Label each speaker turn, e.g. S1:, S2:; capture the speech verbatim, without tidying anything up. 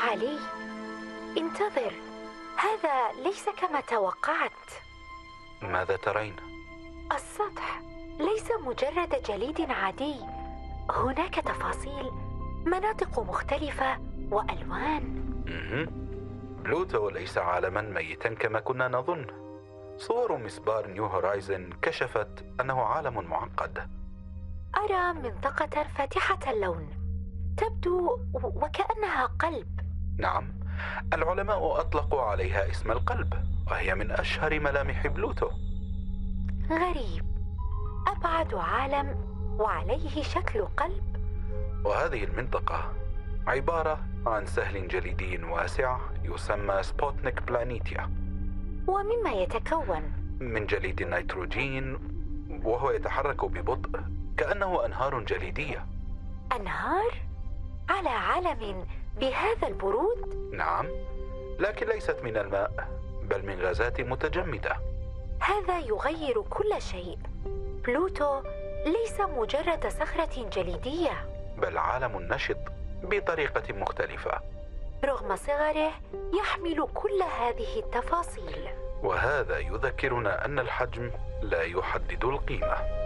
S1: علي، انتظر، هذا ليس كما توقعت.
S2: ماذا ترين؟
S1: السطح ليس مجرد جليد عادي، هناك تفاصيل، مناطق مختلفة وألوان.
S2: مه. بلوتو ليس عالما ميتا كما كنا نظن. صور مسبار نيو هورايزن كشفت أنه عالم معقد.
S1: أرى منطقة فاتحة اللون، تبدو وكأنها قلب.
S2: نعم، العلماء أطلقوا عليها اسم القلب، وهي من أشهر ملامح بلوتو.
S1: غريب، أبعد عالم وعليه شكل قلب.
S2: وهذه المنطقة عبارة عن سهل جليدي واسع يسمى سبوتنيك بلانيتيا.
S1: ومما يتكون؟
S2: من جليد النيتروجين، وهو يتحرك ببطء كأنه أنهار جليدية.
S1: أنهار؟ على علم بهذا البرود؟
S2: نعم، لكن ليست من الماء، بل من غازات متجمدة.
S1: هذا يغير كل شيء. بلوتو ليس مجرد صخرة جليدية،
S2: بل عالم نشط بطريقة مختلفة.
S1: رغم صغره يحمل كل هذه التفاصيل.
S2: وهذا يذكرنا أن الحجم لا يحدد القيمة.